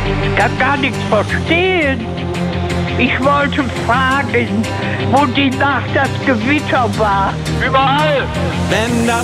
Ich kann gar nichts verstehen. Ich wollte fragen, wo die Nacht das Gewitter war. Überall! Wenn das